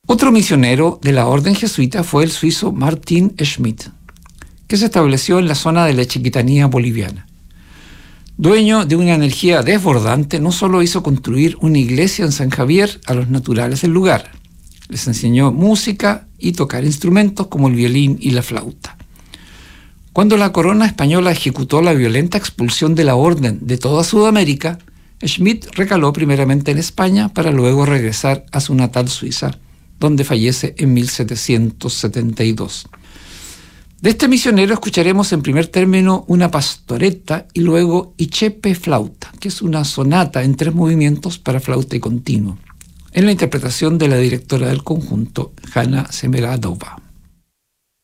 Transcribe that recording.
Otro misionero de la orden jesuita fue el suizo Martin Schmidt, que se estableció en la zona de la Chiquitanía boliviana. Dueño de una energía desbordante, no solo hizo construir una iglesia en San Javier a los naturales del lugar, les enseñó música y tocar instrumentos como el violín y la flauta. Cuando la corona española ejecutó la violenta expulsión de la orden de toda Sudamérica, Schmidt recaló primeramente en España para luego regresar a su natal Suiza, donde fallece en 1772. De este misionero escucharemos en primer término una pastoreta y luego Ichepe Flauta, que es una sonata en 3 movimientos para flauta y continuo, en la interpretación de la directora del conjunto, Hanna Semeradova.